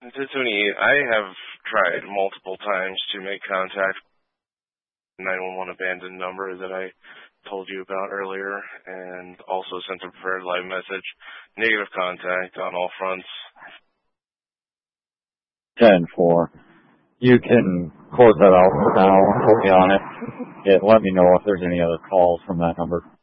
Tony, I have tried multiple times to make contact with the 911 abandoned number that I told you about earlier, and also sent a preferred live message. Negative contact on all fronts. 10-4. You can close that out for now. Hold me on it. Let me know if there's any other calls from that number.